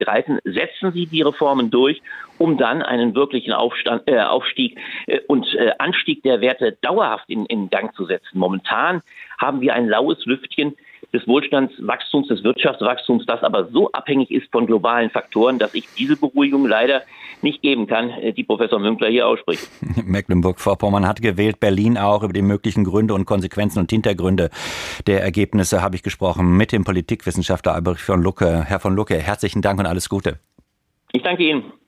ergreifen, setzen Sie die Reformen durch, um dann einen wirklichen Aufstieg und Anstieg der Werte dauerhaft in Gang zu setzen. Momentan haben wir ein laues Lüftchen des Wohlstandswachstums, des Wirtschaftswachstums, das aber so abhängig ist von globalen Faktoren, dass ich diese Beruhigung leider nicht geben kann, die Professor Münkler hier ausspricht. Mecklenburg-Vorpommern hat gewählt, Berlin auch. Über die möglichen Gründe und Konsequenzen und Hintergründe der Ergebnisse habe ich gesprochen mit dem Politikwissenschaftler Albrecht von Lucke. Herr von Lucke, herzlichen Dank und alles Gute. Ich danke Ihnen.